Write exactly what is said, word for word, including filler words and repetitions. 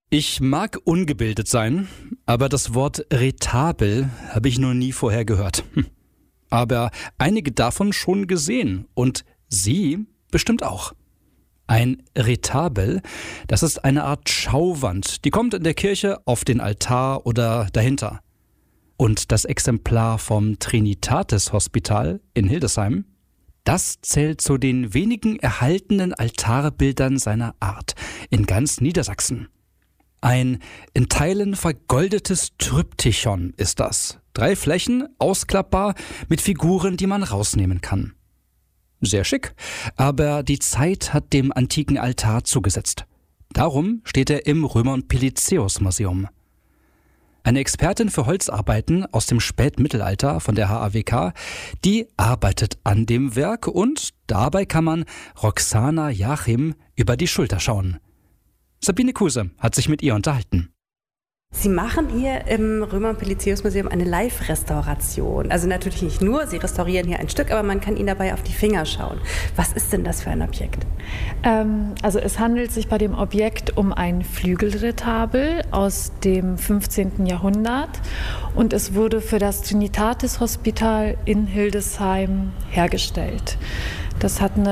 Ich mag ungebildet sein, aber das Wort Retabel habe ich noch nie vorher gehört. Hm. Aber einige davon schon gesehen und Sie bestimmt auch. Ein Retabel, das ist eine Art Schauwand, die kommt in der Kirche auf den Altar oder dahinter. Und das Exemplar vom Trinitatis Hospital in Hildesheim, das zählt zu den wenigen erhaltenen Altarbildern seiner Art in ganz Niedersachsen. Ein in Teilen vergoldetes Tryptychon ist das. Drei Flächen, ausklappbar, mit Figuren, die man rausnehmen kann. Sehr schick, aber die Zeit hat dem antiken Altar zugesetzt. Darum steht er im Römer- und Pelizaeus-Museum. Eine Expertin für Holzarbeiten aus dem Spätmittelalter von der H A W K, die arbeitet an dem Werk und dabei kann man Roxana Jachim über die Schulter schauen. Sabine Kuse hat sich mit ihr unterhalten. Sie machen hier im Römer- und Pelizaeus-Museum eine Live-Restauration. Also natürlich nicht nur, Sie restaurieren hier ein Stück, aber man kann Ihnen dabei auf die Finger schauen. Was ist denn das für ein Objekt? Ähm, also es handelt sich bei dem Objekt um ein Flügelretabel aus dem fünfzehnten Jahrhundert und es wurde für das Trinitatis Hospital in Hildesheim hergestellt. Das hat eine